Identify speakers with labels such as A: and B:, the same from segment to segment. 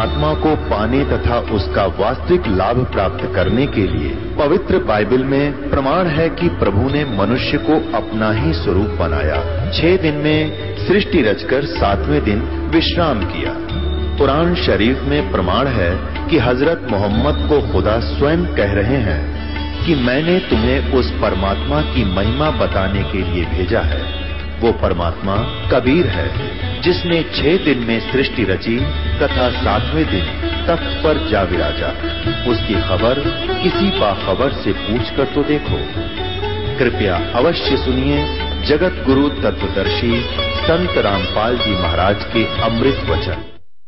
A: आत्मा को पाने तथा उसका वास्तविक लाभ प्राप्त करने के लिए पवित्र बाइबल में प्रमाण है कि प्रभु ने मनुष्य को अपना ही स्वरूप बनाया। 6 दिन में सृष्टि रचकर 7वें दिन विश्राम किया। कुरान शरीफ में प्रमाण है कि हजरत मोहम्मद को खुदा स्वयं कह रहे हैं कि मैंने तुम्हें उस परमात्मा की महिमा बताने के लिए भेजा है। वो परमात्मा कबीर है जिसने 6 दिन में सृष्टि रची तथा 7वें दिन तख्त पर जा विराजा। उसकी खबर किसी बाखबर से पूछकर तो देखो। कृपया अवश्य सुनिए जगत गुरु तत्वदर्शी संत रामपाल जी महाराज के अमृत वचन।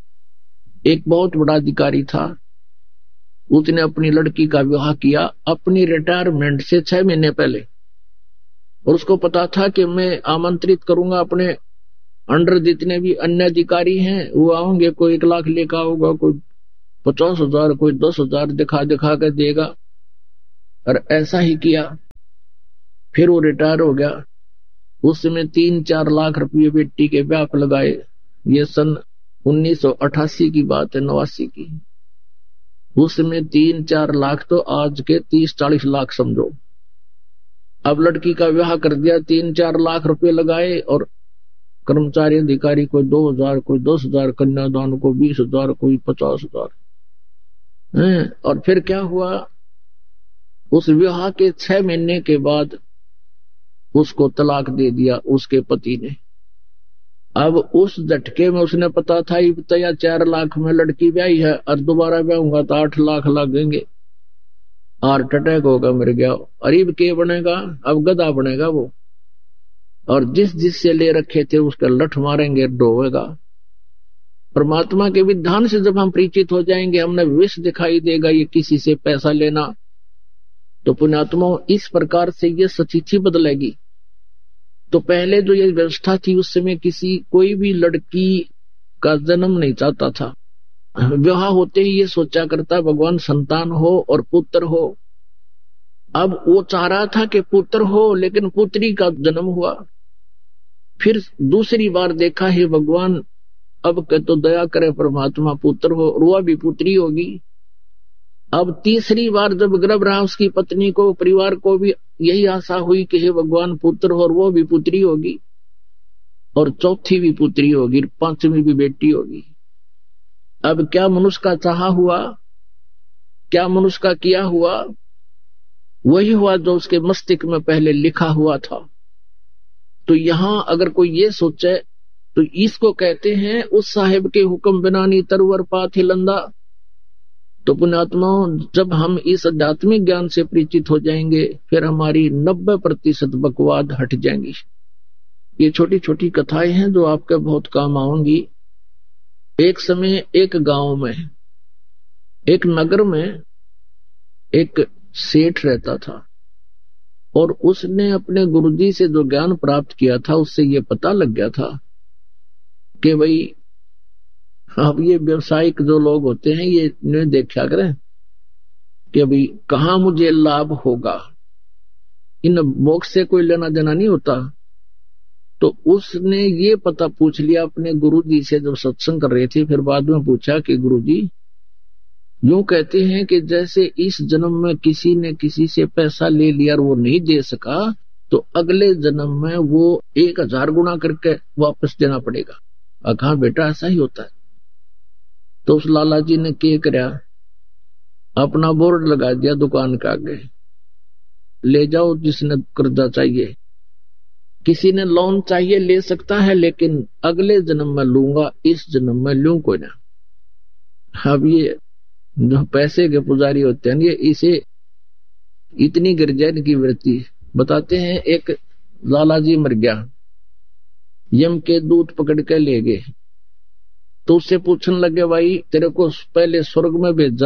B: एक बहुत बड़ा अधिकारी था। उसने अपनी लड़की का विवाह किया अपनी रिटायरमेंट से 6 महीने पहले, और उसको पता था कि मैं आमंत्रित करूंगा अपने अंडर जितने भी अन्य अधिकारी हैं वो आएंगे। कोई 1 लाख लेकर आऊंगा, कोई 50,000, कोई 10,000 दिखा दिखा कर देगा। और ऐसा ही किया। फिर वो रिटायर हो गया। उस समय 3-4 लाख रुपये बेटी के ब्याह पर लगाए। ये सन 1988 की बात है, 89 की। उस समय 3-4 लाख तो आज के 30-40 लाख समझो। अब लड़की का विवाह कर दिया, 3-4 लाख रुपए लगाए, और कर्मचारी अधिकारी कोई 2,000, कोई 10,000, कन्यादान को 20,000, कोई 50,000। और फिर क्या हुआ, उस विवाह के 6 महीने के बाद उसको तलाक दे दिया उसके पति ने। अब उस झटके में उसने पता था या 4 लाख में लड़की ब्याही है और दोबारा ब्याहूंगा तो 8 लाख लगेंगे, हार्ट अटैक होगा, मर गया। अरीब के बनेगा, अब गधा बनेगा वो। और जिससे ले रखे थे उसका लठ मारेंगे, डोवेगा। परमात्मा के विधान से जब हम परिचित हो जाएंगे, हमने विष दिखाई देगा ये किसी से पैसा लेना, तो पुण्यात्मा इस प्रकार से ये सचिथि बदलेगी। तो पहले जो ये व्यवस्था थी उस समय कोई भी लड़की का जन्म नहीं चाहता था। विवाह होते ही ये सोचा करता भगवान संतान हो और पुत्र हो। अब वो चाह रहा था कि पुत्र हो, लेकिन पुत्री का जन्म हुआ। फिर दूसरी बार देखा है भगवान अब के तो दया करे परमात्मा पुत्र हो, और वह भी पुत्री होगी। अब तीसरी बार जब गर्भ रहा उसकी पत्नी को, परिवार को भी यही आशा हुई कि हे भगवान पुत्र हो और वो भी पुत्री होगी, और चौथी भी पुत्री होगी, 5वीं भी बेटी होगी। अब क्या मनुष्य का चाहा हुआ, क्या मनुष्य का किया हुआ, वही हुआ जो उसके मस्तिष्क में पहले लिखा हुआ था। तो यहां अगर कोई ये सोचे तो इसको कहते हैं उस साहेब के हुक्म बिना नी तरवर पाथ हिलंदा। तो पुण्यात्मा जब हम इस आध्यात्मिक ज्ञान से परिचित हो जाएंगे, फिर हमारी 90% बकवाद हट जाएंगी। ये छोटी छोटी कथाएं हैं जो आपके बहुत काम आएंगी। एक समय एक गांव में, एक नगर में एक सेठ रहता था, और उसने अपने गुरुजी से जो ज्ञान प्राप्त किया था उससे ये पता लग गया था कि भाई अब ये व्यवसायिक जो लोग होते हैं ये इन्हें देखा करें कि अभी कहाँ मुझे लाभ होगा, इन मोक्ष से कोई लेना देना नहीं होता। तो उसने ये पता पूछ लिया अपने गुरुजी से जब सत्संग कर रहे थे। फिर बाद में पूछा कि गुरुजी यूं कहते हैं कि जैसे इस जन्म में किसी ने किसी से पैसा ले लिया और वो नहीं दे सका, तो अगले जन्म में वो 1000 गुना करके वापस देना पड़ेगा। कहा बेटा ऐसा ही होता है। तो उस लाला जी ने क्या कराया, अपना बोर्ड लगा दिया दुकान के आगे, ले जाओ जिसने कर्जा चाहिए, किसी ने लोन चाहिए ले सकता है, लेकिन अगले जन्म में लूंगा, इस जन्म में लूं कोई ना। अब ये जो पैसे के पुजारी होते हैं ये इसे इतनी गिरजैन की वृत्ति बताते हैं। एक लाला जी मर गया, यम के दूत पकड़ के ले गए, तो उससे पूछने लगे भाई तेरे को पहले स्वर्ग में भेजा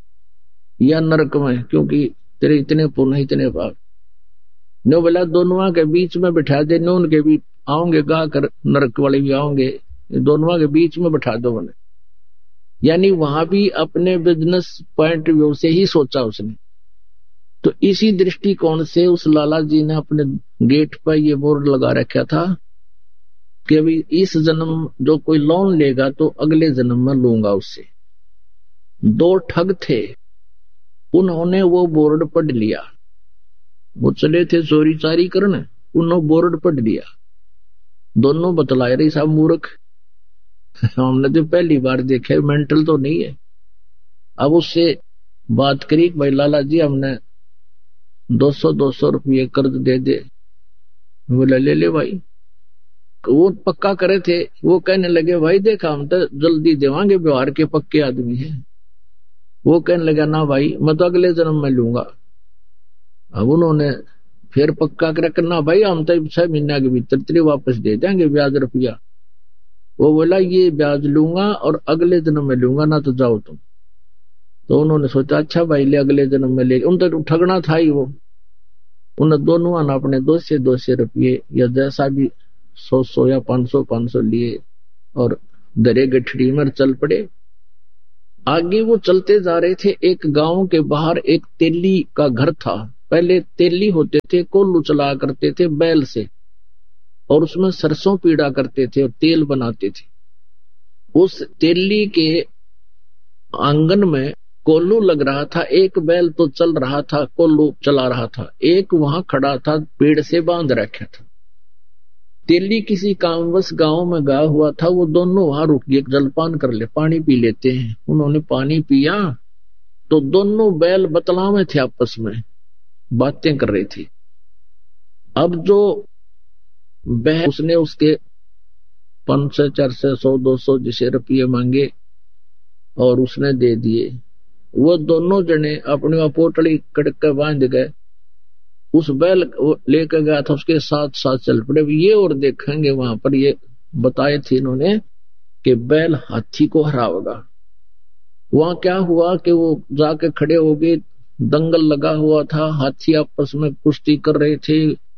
B: या नरक में, क्योंकि तेरे इतने पुण्य इतने पाप। नो बोला दोनों के बीच में बिठा दे, नो उनके भी आओगे गा कर, नरक वाले भी आओगे, दोनों के बीच में बिठा दो मैंने। यानी वहां भी अपने बिजनेस पॉइंट व्यू से ही सोचा उसने। तो इसी दृष्टिकोण से उस लाला जी ने अपने गेट पर ये बोर्ड लगा रखा था कि अभी इस जन्म जो कोई लोन लेगा तो अगले जन्म में लूंगा उससे। दो ठग थे, उन्होंने वो बोर्ड पढ़ लिया। वो चले थे चोरी चारी करने, उन्होंने बोर्ड पढ़ लिया। दोनों बतलाए रही साहब मूर्ख, हमने तो पहली बार देखे, मेंटल तो नहीं है। अब उससे बात करी भाई लाला जी हमने 200 रुपये कर्ज दे दे। बोला ले ले भाई। वो पक्का करे थे। वो कहने लगे भाई देखा हम तो जल्दी देवांगे, व्यवहार के पक्के आदमी है। वो कहने लगा ना भाई मैं तो अगले जन्म में लूंगा। अब उन्होंने फिर पक्का करना भाई हम तो 6 महीने के भीतर तेरे वापस दे देंगे ब्याज रुपया। वो बोला ये ब्याज लूंगा और अगले जन्म में लूंगा, ना तो जाओ तुम। तो उन्होंने सोचा अच्छा भाई ले अगले जन्म में ले। उन तो ठगना था ही वो। उन दोनों ने अपने 200 रुपये या जैसा भी 100 या 500 लिए और दरे गठड़ी में चल पड़े। आगे वो चलते जा रहे थे। एक गांव के बाहर एक तेली का घर था। पहले तेली होते थे, कोल्लू चला करते थे बैल से, और उसमें सरसों पीड़ा करते थे और तेल बनाते थे। उस तेली के आंगन में कोल्लू लग रहा था। एक बैल तो चल रहा था, कोल्लू चला रहा था, एक वहां खड़ा था पेड़ से बांध रखा था। तेली किसी कामवश गांव में गया हुआ था। वो दोनों वहां रुक गए, जलपान कर ले, पानी पी लेते हैं। उन्होंने पानी पिया तो दोनों बैल बतला में थे, आपस में बातें कर रही थी। अब जो बैल उसने उसके 500 400 100 200 जिसे रुपये मांगे और उसने दे दिए। वो दोनों जने अपनी पोटली कड़क के बांध गए। उस बैल लेकर गया था, उसके साथ साथ चल पड़े। ये और देखेंगे वहां पर ये बताए थे इन्होंने कि बैल हाथी को हराएगा। वहां क्या हुआ कि वो जाके खड़े हो गए, दंगल लगा हुआ था, हाथी आपस में कुश्ती कर रहे थे।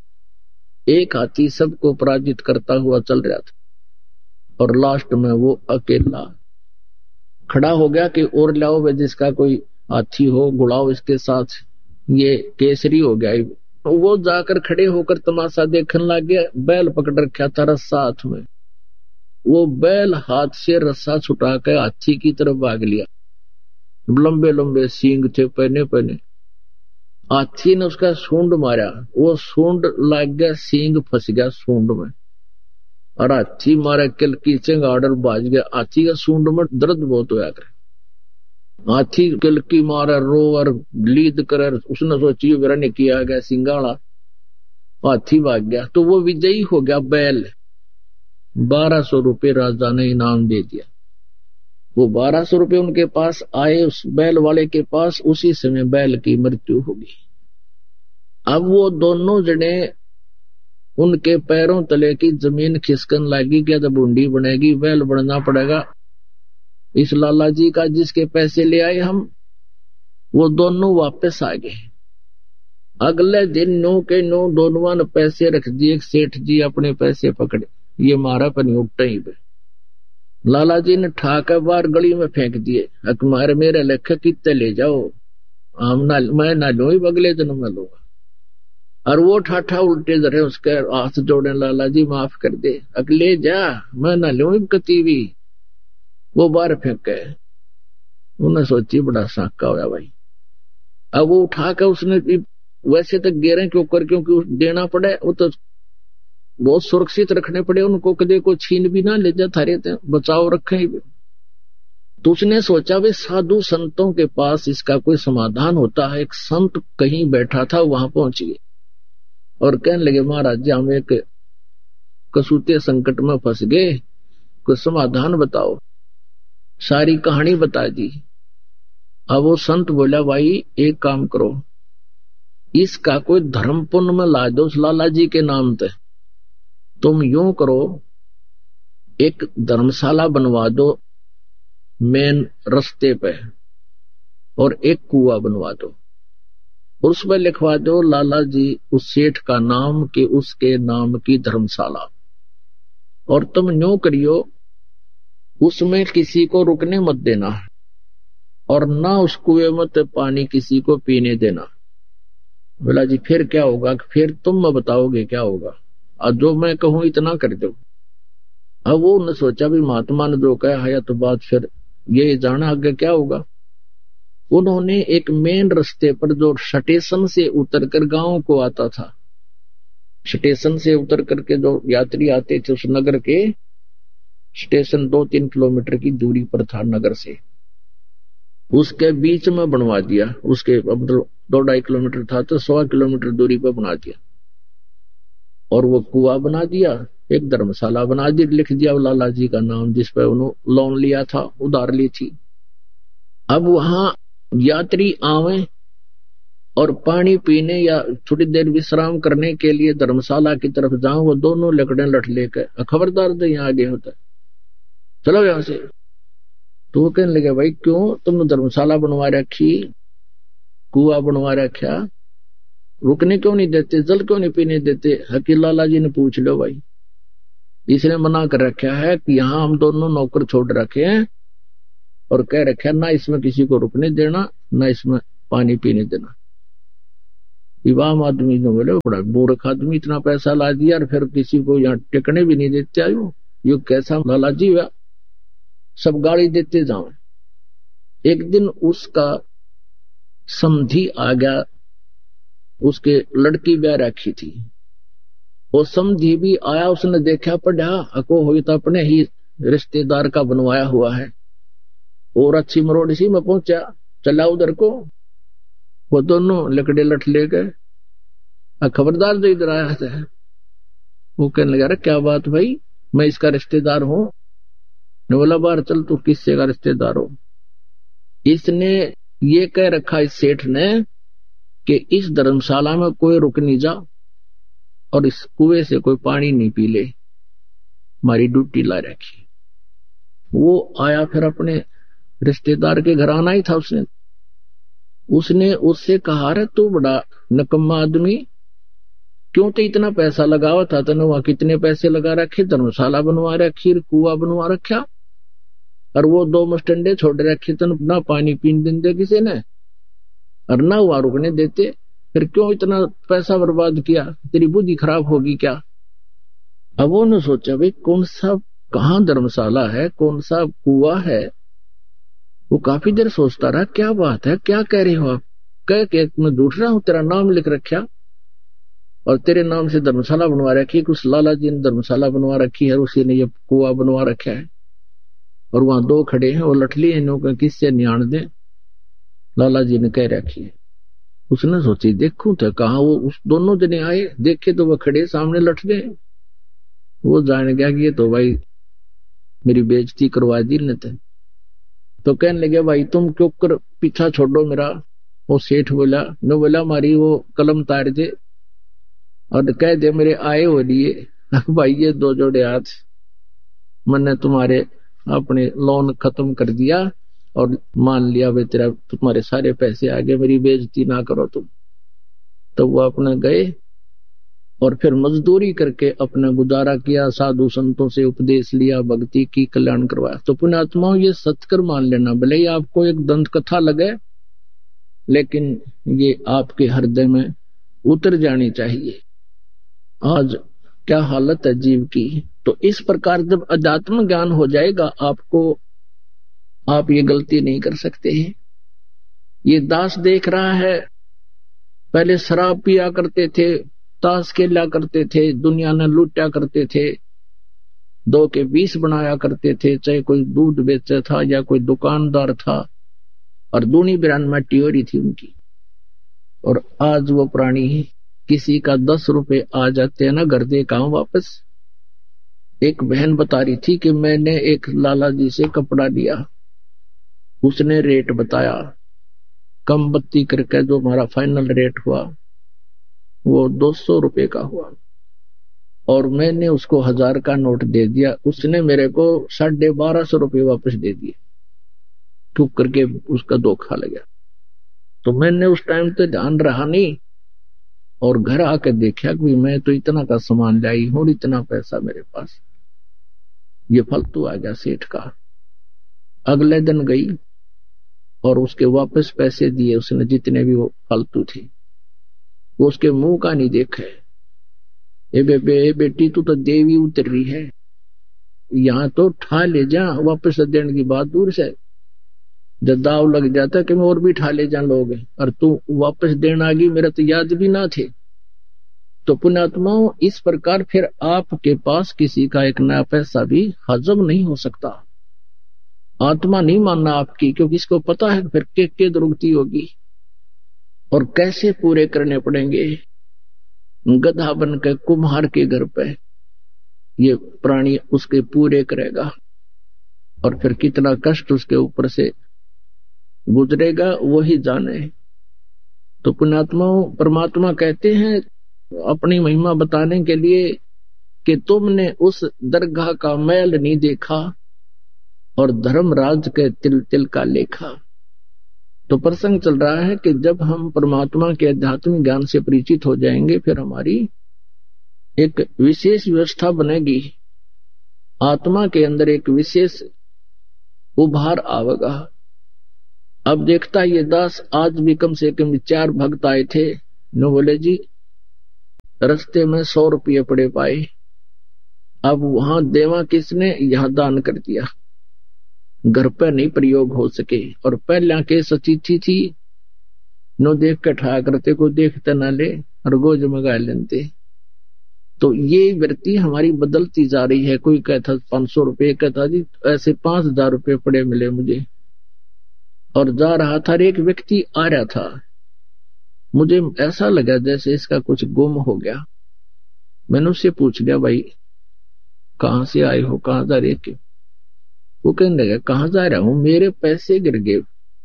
B: एक हाथी सबको पराजित करता हुआ चल रहा था और लास्ट में वो अकेला खड़ा हो गया कि और लाओ वे जिसका कोई हाथी हो, गुड़ाओ इसके साथ, ये केसरी हो गया। वो जाकर खड़े होकर तमाशा देखने लग गया। बैल पकड़ रखा था रस्सा हाथ में। वो बैल हाथ से रस्सा छुटा कर हाथी की तरफ भाग लिया। लंबे लंबे सींग थे पहने पहने। हाथी ने उसका सूंड मारा, वो सूंड लग गया, सींग फंस गया सूंड में और हाथी मारा किल की चंगाड़ बाज गया। हाथी का सूंड में दर्द बहुत होया करे। हाथी किलकी मारा, रो और लीद कर, उसने सोची मेरा ने किया गया सिंगाड़ा। हाथी भाग गया तो वो विजयी हो गया बैल। 1200 रुपये राजा ने इनाम दे दिया। वो 1200 रुपये उनके पास आए, उस बैल वाले के पास। उसी समय बैल की मृत्यु होगी। अब वो दोनों जने उनके पैरों तले की जमीन खिसकन लगी। क्या जब बूंदी बनेगी, बैल बनना पड़ेगा इस लाला जी का जिसके पैसे ले आए हम। वो दोनों वापस आ गए। अगले दिन 9 के 9 दोनों ने पैसे रख दिए। सेठ जी अपने पैसे पकड़े, ये मारा पनी उठा ही पे। लाला जी ने ठाकर बाहर गली में फेंक दिए। अकमार मेरे लेखे कितने ले जाओ, मैं ना लू, अगले दिन में लूंगा। और वो ठाठा उल्टे धरे, उसके हाथ जोड़े, लाला जी माफ कर दे, अगले जा, मैं ना लू कती भी। वो बाहर फेंक गए। उन्हें सोची बड़ा साका होया भाई। अब वो उठाकर उसने वैसे तो गेरे के ऊपर क्योंकि देना पड़े, वो तो बहुत सुरक्षित रखने पड़े उनको, कदे को छीन भी ना ले जा, थारे बचाव रखे। तो उसने सोचा वे साधु संतों के पास इसका कोई समाधान होता है। एक संत कहीं बैठा था, वहां पहुंच गए और कहने लगे महाराज जी हम एक कसूते संकट में फंस गए, कोई समाधान बताओ। सारी कहानी बता दी। अब वो संत बोला भाई एक काम करो, इसका कोई धर्म पुण्य में ला दो उस लाला जी के नाम पे। तुम यूं करो, एक धर्मशाला बनवा दो मेन रास्ते पे और एक कुआं बनवा दो, उस पर लिखवा दो लाला जी उस सेठ का नाम के उसके नाम की धर्मशाला। और तुम यूं करियो, उसमें किसी को रुकने मत देना और ना उस कुएं में पानी किसी को पीने देना। बोला जी फिर क्या होगा? फिर तुम मैं बताओगे क्या होगा, और जो मैं कहूं इतना कर दो। अब वो ने सोचा भी महात्मा ने जो कहा है तो बात फिर ये जाना आगे क्या होगा। उन्होंने एक मेन रास्ते पर जो स्टेशन से उतरकर गांव को आता था, स्टेशन से उतर करके जो यात्री आते थे उस नगर के स्टेशन 2-3 किलोमीटर की दूरी पर था नगर से, उसके बीच में बनवा दिया। उसके मतलब 2-2.5 किलोमीटर था तो 1.25 किलोमीटर दूरी पर बना दिया, और वो कुआं बना दिया, एक धर्मशाला बना दी, लिख दिया लाला जी का नाम जिस पर उन्होंने लोन लिया था, उधार ली थी। अब वहां यात्री आवे और पानी पीने या थोड़ी देर विश्राम करने के लिए धर्मशाला की तरफ जाऊं, वो दोनों लकड़े लठ लेकर खबरदार तो यहाँ आगे होता है, चलो यहां से। तो वो कहने लगे भाई क्यों, तुमने धर्मशाला बनवा रखी, कुआं बनवा रखा, रुकने क्यों नहीं देते, जल क्यों नहीं पीने देते? हकील लाला जी ने पूछ लो भाई, इसने मना कर रखा है कि यहाँ हम दोनों नौकर छोड़ रखे हैं और कह रखा है ना इसमें किसी को रुकने देना, ना इसमें पानी पीने देना। इमाम आदमी ने बोले बड़ा मूर्ख आदमी, इतना पैसा ला दिया और फिर किसी को यहाँ टिकने भी नहीं देते, आयो ये कैसा लाला जी हुआ, सब गाली देते जाओ। एक दिन उसका समधी आ गया, उसके लड़की ब्याह रखी थी, वो समधी भी आया, उसने देखा पढ़ा अको हुई तो अपने ही रिश्तेदार का बनवाया हुआ है, और अच्छी मरोड़ इसी में पहुंचा, चला उधर को, वो दोनों लकड़े लठ ले गए, खबरदार जो इधर आया है। वो कहने लगा क्या बात भाई, मैं इसका रिश्तेदार हूं। ने बोला बाहर चल, तू किससे का रिश्तेदार हो? इसने ये कह रखा इस सेठ ने कि इस धर्मशाला में कोई रुक नहीं जा और इस कुएं से कोई पानी नहीं पी ले, हमारी ड्यूटी ला रखी। वो आया फिर अपने रिश्तेदार के घर आना ही था उसने उससे कहा रे तू बड़ा नकम्मा आदमी, क्यों तो इतना पैसा लगावा था, तने वहां कितने पैसे लगा रखे, धर्मशाला बनवा रखी, कुआं बनवा रखा, और वो 2 मस्टंडे छोड़ रखे, तन ना पानी पीने देते किसी ने और ना वहां रुकने देते, फिर क्यों इतना पैसा बर्बाद किया, तेरी बुद्धि खराब होगी क्या? अब वो ने सोचा भाई कौन सा कहाँ धर्मशाला है, कौन सा कुआं है। वो काफी देर सोचता रहा, क्या बात है, क्या कह रहे हो आप? कह के मैं झूठ रहा हूं, तेरा नाम लिख रखा और तेरे नाम से धर्मशाला बनवा रखी, कुछ लाला जी ने धर्मशाला बनवा रखी है, उसी ने ये कुआं बनवा रखा है, और वहां 2 खड़े हैं, वो लठली है, किससे नियाण दे, लाला जी ने कह रखी है। उसने सोची देखूं तो कहा, वो उस दोनों जने आए, देखे तो वो खड़े सामने लठ गए। वो जान गया कि ये तो भाई मेरी बेइज्जती करवा दी ने। तो कहने लगे भाई तुम क्यों कर पीछा छोड़ो मेरा। वो सेठ बोला न बोला मारी वो कलम तार दे और कह दे मेरे आए हो लिए भाई ये 2 जोड़े हाथ, मैंने तुम्हारे अपने लोन खत्म कर दिया और मान लिया भाई तेरा तुम्हारे सारे पैसे आ गए, मेरी बेइज्जती ना करो तुम। तो वो अपने गए और फिर मजदूरी करके अपना गुजारा किया, साधु संतों से उपदेश लिया, भक्ति की, कल्याण करवाया। तो पुण्यात्माओं ये सत्कर मान लेना, भले ही आपको एक दंत कथा लगे लेकिन ये आपके हृदय में उतर जानी चाहिए। आज क्या हालत है जीव की। तो इस प्रकार जब अध्यात्म ज्ञान हो जाएगा आपको, आप ये गलती नहीं कर सकते हैं। ये दास देख रहा है, पहले शराब पिया करते थे, ताश खेला करते थे, दुनिया ने लूटा करते थे, 2 के 20 बनाया करते थे, चाहे कोई दूध बेचा था या कोई दुकानदार था, और दूनी बिरान मट्टी हो रही थी उनकी। और आज वो प्राणी किसी का 10 रुपए आ जाते हैं ना घर दे काम वापस। एक बहन बता रही थी कि मैंने एक लाला जी से कपड़ा लिया, उसने रेट बताया, कम बत्ती करके जो हमारा फाइनल रेट हुआ वो 200 रुपए का हुआ, और मैंने उसको 1000 का नोट दे दिया, उसने मेरे को 1250 रुपए वापस दे दिए, चुप करके उसका धोखा लगा। तो मैंने उस टाइम तो ध्यान रहा नहीं, और घर आकर देखा कि मैं तो इतना का सामान लाई हूं, इतना पैसा मेरे पास, ये फालतू आ गया सेठ का। अगले दिन गई और उसके वापस पैसे दिए उसने, जितने भी वो फालतू थे। वो उसके मुंह का नहीं देखा, ए बेटी तू तो देवी उतर रही है, यहाँ तो ठा ले जा, वापस देने की बात दूर से। जब दाव लग जाता कि मैं और भी ठाले जा लोग, और तू वापस देना आ गई, मेरा तो याद भी ना थे। तो पुण्यात्माओं, इस प्रकार फिर आपके पास किसी का एक नया पैसा भी हजम नहीं हो सकता। आत्मा नहीं मानना आपकी, क्योंकि इसको पता है फिर के दुर्गति होगी और कैसे पूरे करने पड़ेंगे। गधा बनकर कुम्हार के घर पे ये प्राणी उसके पूरे करेगा, और फिर कितना कष्ट उसके ऊपर से गुजरेगा वही जाने। तो पुण्यात्माओं, परमात्मा कहते हैं अपनी महिमा बताने के लिए कि तुमने उस दरगाह का मैल नहीं देखा और धर्मराज के तिल तिल का लेखा। तो प्रसंग चल रहा है कि जब हम परमात्मा के आध्यात्मिक ज्ञान से परिचित हो जाएंगे, फिर हमारी एक विशेष व्यवस्था बनेगी, आत्मा के अंदर एक विशेष उभार आवेगा। अब देखता ये दास, आज भी कम से कम 4 भक्त आए थे, नो बोले जी रास्ते में 100 रुपये पड़े पाए, अब वहां देवा किसने, यहां दान कर दिया, घर पर नहीं प्रयोग हो सके। और पहला के सचिथी थी, नो देख के ठा करते को देखते ना ले और गोज मगा लेते। तो ये वृत्ति हमारी बदलती जा रही है। कोई कहता 500 रुपये, कहता जी ऐसे 5000 रुपये पड़े मिले मुझे, और जा रहा था, एक व्यक्ति आ रहा था, मुझे ऐसा लगा जैसे इसका कुछ गुम हो गया। मैंने उससे पूछ लिया, भाई कहां से आए हो, कहां जा रहे थे? वो कहने लगा, कहां जा रहा हूं, मेरे पैसे गिर गए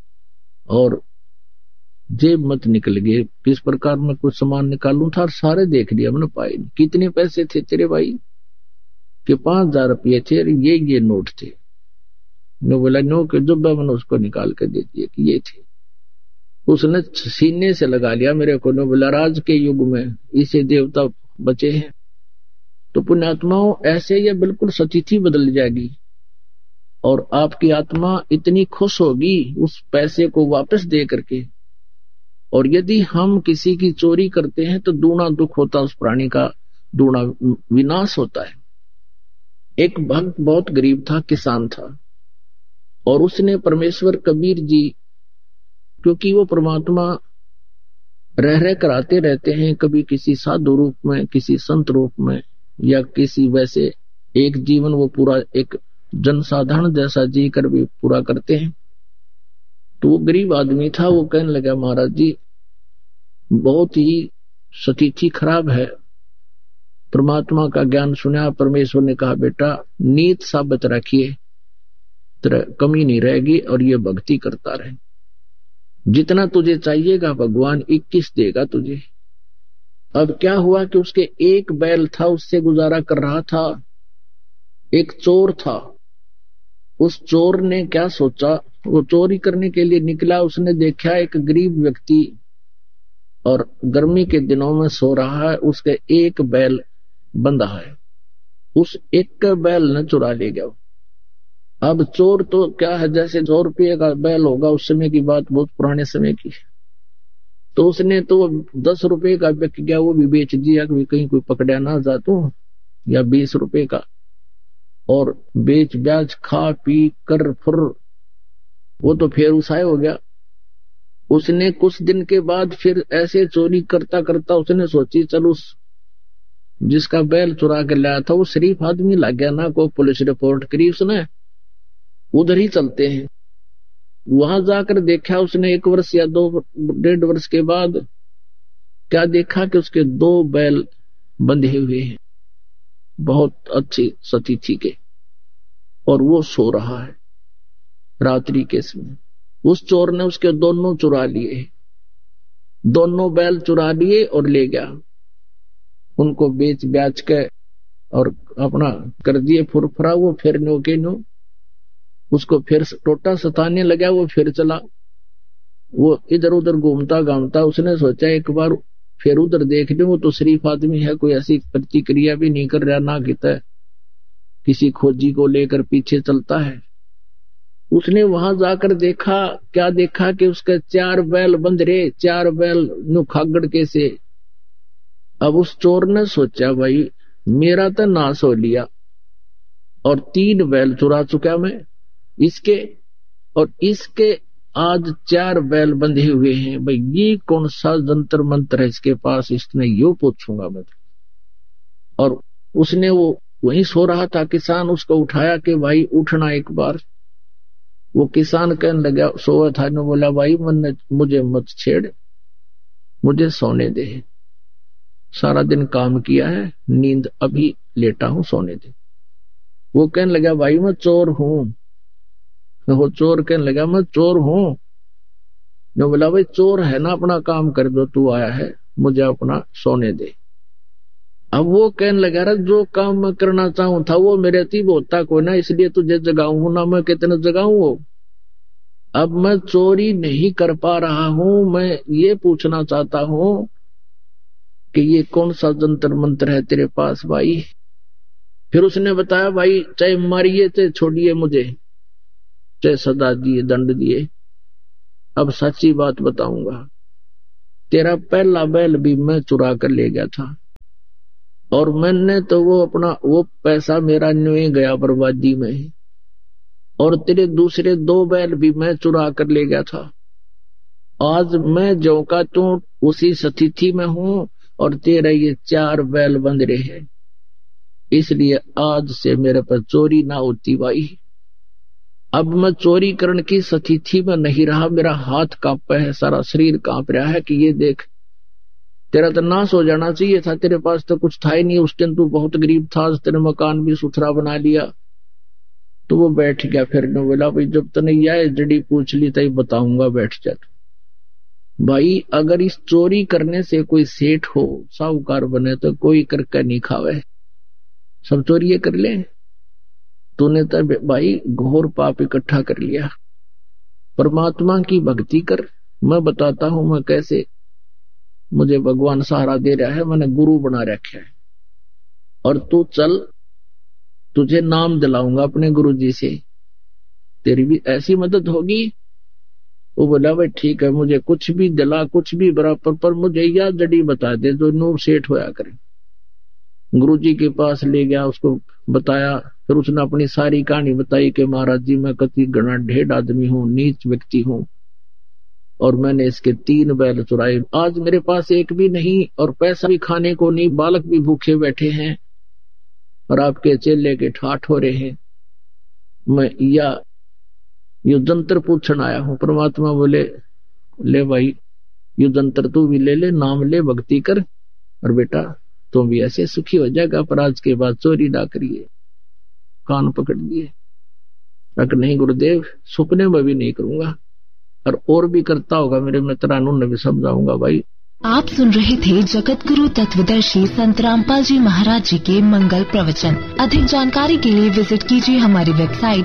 B: और जेब मत निकल गए, किस प्रकार मैं कुछ सामान निकालूं था, और सारे देख लिया मैंने, पाए नहीं। कितने पैसे थे तेरे भाई? कि 5000 रुपये थे, ये नोट थे। नो बोला, नो के जुब्बा, मैंने उसको निकाल के दे दिया कि ये थे। उसने सीने से लगा लिया मेरे को। नो बोला, राज के युग में इसे देवता बचे हैं। तो पुण्यात्माओं, ऐसे ये बिल्कुल सतिथि बदल जाएगी और आपकी आत्मा इतनी खुश होगी उस पैसे को वापस दे करके। और यदि हम किसी की चोरी करते हैं तो दूना दुख होता, उस प्राणी का दूना विनाश होता है। एक भक्त बहुत गरीब था, किसान था, और उसने परमेश्वर कबीर जी, क्योंकि वो परमात्मा रह कराते रहते हैं, कभी किसी साधु रूप में, किसी संत रूप में, या किसी वैसे एक जीवन वो पूरा एक जनसाधारण जैसा जी कर भी पूरा करते हैं। तो वो गरीब आदमी था, वो कहने लगा, महाराज जी बहुत ही स्थिति खराब है, परमात्मा का ज्ञान सुना। परमेश्वर ने कहा, बेटा नीत साबित रखिए, कमी नहीं रहेगी, और ये भक्ति करता रहे, जितना तुझे चाहिएगा भगवान 21 देगा तुझे। अब क्या हुआ कि उसके एक बैल था, उससे गुजारा कर रहा था। एक चोर था, उस चोर ने क्या सोचा, वो चोरी करने के लिए निकला, उसने देखा एक गरीब व्यक्ति और गर्मी के दिनों में सो रहा है, उसके एक बैल बंधा है, उस एक बैल ने चुरा ले गया। अब चोर तो क्या है, जैसे 100 रुपये का बैल होगा, उस समय की बात, बहुत पुराने समय की, तो उसने तो 10 रुपये का बिक गया, वो भी बेच दिया कि कहीं कोई पकड़ा ना जा तो, या 20 रुपये का, और बेच ब्याज खा पी कर फुर वो तो फिर उसाए हो गया। उसने कुछ दिन के बाद फिर ऐसे चोरी करता करता उसने सोची, चलो जिसका बैल चुरा के लाया था वो शरीफ आदमी लग गया ना, को पुलिस रिपोर्ट करी उसने, उधर ही चलते हैं। वहां जाकर देखा उसने 1 वर्ष या 2.5 वर्ष के बाद क्या देखा कि उसके 2 बैल बंधे हुए हैं, बहुत अच्छी सतिथि के, और वो सो रहा है रात्रि के समय। उस चोर ने उसके दोनों चुरा लिए, दोनों बैल चुरा लिए और ले गया, उनको बेच ब्याच के और अपना कर दिए फुरफुरा। वो फिर नो के नो उसको फिर टोटा सताने लगा, वो फिर चला, वो इधर उधर घूमता घामता। उसने सोचा एक बार फिर उधर देख ले, वो तो शरीफ आदमी है, कोई ऐसी प्रतिक्रिया भी नहीं कर रहा, ना कहता किसी खोजी को लेकर पीछे चलता है। उसने वहां जाकर देखा, क्या देखा कि उसके 4 बैल बंध रहे, 4 बैल नु खागड़ के से। अब उस चोर ने सोचा, भाई मेरा तो नाश हो लिया और 3 बैल चुरा चुका मैं, इसके और इसके आज 4 बैल बंधे हुए हैं, भाई ये कौन सा जंतर मंत्र है इसके पास, इसने यो पूछूंगा मैं। और उसने वो वहीं सो रहा था, किसान उसको उठाया कि भाई उठना एक बार। वो किसान कहने लगा, सोया था, ने बोला भाई मुझे मत छेड़, मुझे सोने दे, सारा दिन काम किया है, नींद अभी लेटा हूं, सोने दे। वो कहने लगा भाई मैं चोर हूं। वो चोर कहने लगा मैं चोर हूं। ने बोला भाई चोर है ना, अपना काम कर दो, तू आया है, मुझे अपना सोने दे। अब वो कहने लगा रहा जो काम मैं करना चाहूं था वो मेरे तीब होता को ना, इसलिए तुझे जगाऊं ना, मैं कितने जगाऊं वो। अब मैं चोरी नहीं कर पा रहा हूं, मैं ये पूछना चाहता हूं कि ये कौन सा जंतर मंत्र है तेरे पास भाई। फिर उसने बताया भाई चाहे मारिए चाहे छोड़िए मुझे, चाहे सजा दिए दंड दिए, अब सच्ची बात बताऊंगा, तेरा पहला बैल भी मैं चुरा कर ले गया था, और मैंने तो वो पैसा मेरा न्यों गया बर्बादी में, और तेरे दूसरे 2 बैल भी मैं चुरा कर ले गया था। आज मैं जो का तू उसी स्थिति में हूं, और तेरे ये 4 बैल बंध रहे हैं, इसलिए आज से मेरे पर चोरी ना होती भाई। अब मैं चोरी करने की स्थिति में नहीं रहा, मेरा हाथ कांप है, सारा शरीर कांप रहा है कि ये देख तेरा तो नाश हो जाना चाहिए था, तेरे पास तो कुछ था ही नहीं, उस दिन तू बहुत गरीब था, तेरे मकान भी सुथरा बना लिया। तो वो बैठ गया। फिर ने बोला भाई जब तने यह जड़ी पूछ ली तभी बताऊंगा, बैठ जा। भाई अगर इस चोरी करने से कोई सेठ हो साहूकार बने तो कोई करके नहीं खावे, सब चोरी कर ले। तूने तो भाई घोर पाप इकट्ठा कर लिया। परमात्मा की भक्ति कर, मैं बताता हूं मैं कैसे मुझे भगवान सहारा दे रहा है, मैंने गुरु बना रखा है, और तू चल, तुझे नाम दिलाऊंगा अपने गुरु जी से, तेरी भी ऐसी मदद होगी। वो बोला भाई ठीक है, मुझे कुछ भी दिला, कुछ भी बराबर, पर मुझे यह जड़ी बता दे जो नूर सेठ होया करे। गुरु जी के पास ले गया, उसको बताया। फिर उसने अपनी सारी कहानी बताई कि महाराज जी मैं कति घना ढेर आदमी हूँ, नीच व्यक्ति हूँ, और मैंने इसके 3 बैल चुराए, आज मेरे पास एक भी नहीं, और पैसा भी खाने को नहीं, बालक भी भूखे बैठे हैं, और आपके चेले के ठाठ हो रहे हैं। मैं यो जंतर पूछन आया हूं। परमात्मा बोले ले भाई यो जंतर तू भी ले ले, नाम ले, भक्ति कर, और बेटा तुम भी ऐसे सुखी हो जाएगा। पर आज के बाद चोरी ना करिए। कान पकड़ दिए, नहीं गुरुदेव सुपने में भी नहीं करूंगा, और भी करता होगा मेरे मित्रानों ने भी समझाऊंगा भाई।
C: आप सुन रहे थे जगत गुरु तत्वदर्शी संत रामपाल जी महाराज जी के मंगल प्रवचन। अधिक जानकारी के लिए विजिट कीजिए हमारी वेबसाइट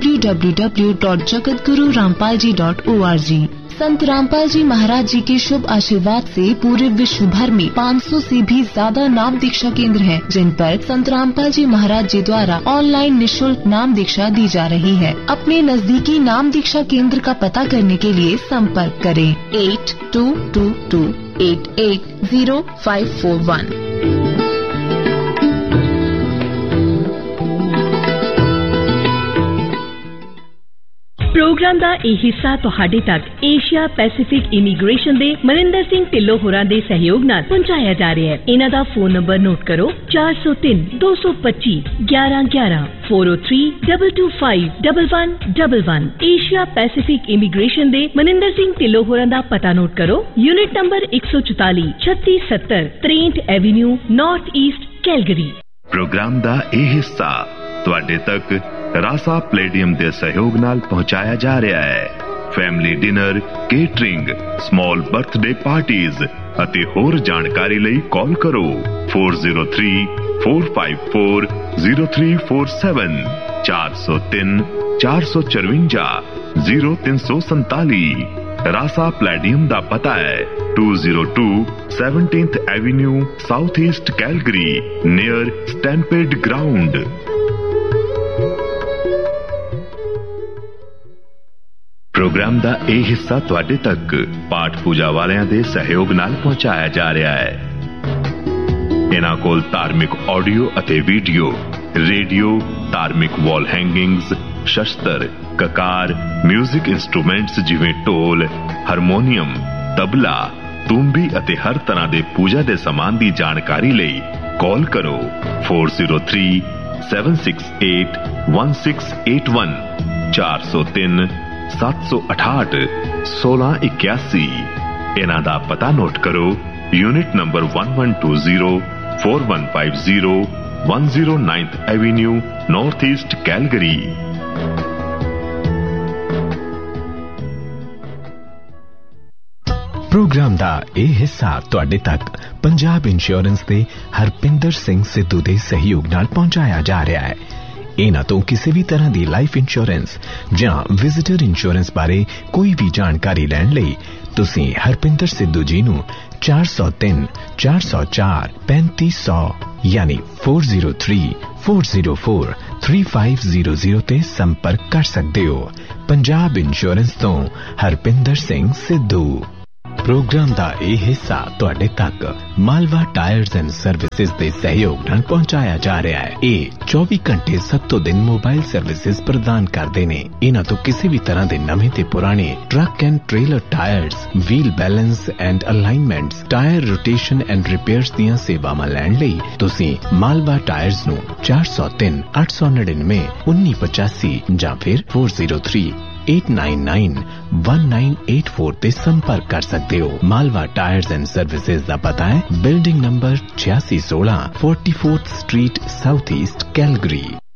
C: www.jagatgururampalji.org। संत रामपाल जी महाराज जी के शुभ आशीर्वाद से पूरे विश्व भर में 500 से भी ज्यादा नाम दीक्षा केंद्र हैं, जिन पर संत रामपाल जी महाराज जी द्वारा ऑनलाइन निःशुल्क नाम ददीक्षा दी जा रही है। अपने नजदीकी नाम दीक्षा केंद्र का पता करने के लिए संपर्क करें 8222880541।
D: प्रोग्राम ਦਾ ਇਹ ਹਿੱਸਾ ਤੁਹਾਡੇ ਤੱਕ ਏਸ਼ੀਆ ਪੈਸੀਫਿਕ ਇਮੀਗ੍ਰੇਸ਼ਨ ਦੇ ਮਨਿੰਦਰ ਸਿੰਘ ਢਿੱਲੋਂ ਹੋਰਾਂ ਦੇ ਸਹਿਯੋਗ ਨਾਲ ਪਹੁੰਚਾਇਆ ਜਾ ਰਿਹਾ ਹੈ। ਇਹਨਾਂ ਦਾ ਫੋਨ ਨੰਬਰ ਨੋਟ ਕਰੋ 4032251111 4032251111। ਏਸ਼ੀਆ ਪੈਸੀਫਿਕ ਇਮੀਗ੍ਰੇਸ਼ਨ ਦੇ ਮਨਿੰਦਰ ਸਿੰਘ ਢਿੱਲੋਂ ਹੋਰਾਂ ਦਾ ਪਤਾ ਨੋਟ ਕਰੋ। Unit number 144 3670 63 avenue north East Calgary.
A: Programme ਦਾ ਇਹ ਹਿੱਸਾ ਤੁਹਾਡੇ ਤੱਕ रासा प्लेडियम के सहयोग नाल पहुंचाया जा रहा है। Family dinner, catering, small birthday parties अते होर जानकारी लई कॉल करो 4034540347 403 454 0347। रासा प्लेडियम दा पता है 202 17th Avenue south east Calgary near stampede ground. Programme ਦਾ ਇਹ ਹਿੱਸਾ ਤੁਹਾਡੇ ਤੱਕ ਪਾਠ ਪੂਜਾ ਵਾਲਿਆਂ ਦੇ ਸਹਿਯੋਗ ਨਾਲ ਪਹੁੰਚਾਇਆ ਜਾ ਰਿਹਾ ਹੈ। ਇਹਨਾਂ ਕੋਲ ਧਾਰਮਿਕ ਆਡੀਓ ਅਤੇ ਵੀਡੀਓ
E: रेडियो, धार्मिक वॉल हैंगिंग्स, शस्त्र, ककार, म्यूजिक इंस्ट्रूमेंट्स जिवें ढोल, हारमोनीयम, तबला, तूंबी ਅਤੇ हर तरह ਦੇ पूजा ਦੇ समान ਦੀ ਜਾਣਕਾਰੀ ਲਈ कॉल करो 4037681681 403 768 1681। ਇਹਨਾਂ ਦਾ ਪਤਾ ਨੋਟ ਕਰੋ। Unit number 1120 4150 109th Avenue, north east, Calgary.
F: Programme दा ਇਹ ਹਿੱਸਾ ਤੁਹਾਡੇ ਤੱਕ ਪੰਜਾਬ ਇੰਸ਼ੋਰੈਂਸ ਦੇ ਹਰਪਿੰਦਰ ਸਿੰਘ ਸਿੱਧੂ ਦੇ ਸਹਿਯੋਗ ਨਾਲ ਪਹੁੰਚਾਇਆ ਜਾ ਰਿਹਾ ਹੈ। ਇਹਨਾਂ ਤੋਂ ਕਿਸੇ ਵੀ ਤਰ੍ਹਾਂ ਦੀ ਲਾਈਫ ਇੰਸ਼ੋਰੈਂਸ ਜਾਂ ਵਿਜ਼ਿਟਰ ਇੰਸ਼ੋਰੈਂਸ ਬਾਰੇ ਕੋਈ ਵੀ ਜਾਣਕਾਰੀ ਲੈਣ ਲਈ ਤੁਸੀਂ ਹਰਪਿੰਦਰ ਸਿੱਧੂ ਜੀ ਨੂੰ 403 404 3500 यानी 403-404 3500 ਤੇ ਸੰਪਰਕ ਕਰ ਸਕਦੇ ਹੋ। ਪੰਜਾਬ ਇੰਸ਼ੋਰੈਂਸ ਤੋਂ ਹਰਪਿੰਦਰ ਸਿੰਘ ਸਿੱਧੂ। प्रोग्राम ਦਾ ਇਹ ਹਿੱਸਾ ਤੁਹਾਡੇ ਤੱਕ ਮਾਲਵਾ ਟਾਇਰਸ ਐਂਡ ਸਰਵਿਸਿਜ਼ ਦੇ ਸਹਿਯੋਗ ਨਾਲ ਪਹੁੰਚਾਇਆ ਜਾ ਰਿਹਾ ਹੈ। ਇਹ 24 ਘੰਟੇ 7 ਦਿਨ ਮੋਬਾਈਲ ਸਰਵਿਸਿਜ਼ ਪ੍ਰਦਾਨ ਕਰਦੇ ਨੇ। ਇਹਨਾਂ ਤੋਂ ਕਿਸੇ ਵੀ ਤਰ੍ਹਾਂ ਦੇ ਨਵੇਂ ਤੇ ਪੁਰਾਣੇ truck and trailer tyres, wheel balance and ਅਲਾਈਨਮੈਂਟਸ, tyre rotation and repairs ਦੀਆਂ ਸੇਵਾਵਾਂ ਲੈਣ ਲਈ ਤੁਸੀਂ ਮਾਲਵਾ ਟਾਇਰਸ ਨੂੰ 403 899 1985 ਜਾਂ ਫਿਰ 403-899-1984 ਤੇ ਸੰਪਰਕ ਕਰ ਸਕਦੇ ਹੋ। ਮਾਲਵਾ ਟਾਇਰਸ ਐਂਡ ਸਰਵਿਸਿਜ਼ ਦਾ ਪਤਾ ਹੈ building number 8616 44th street, south East, Calgary.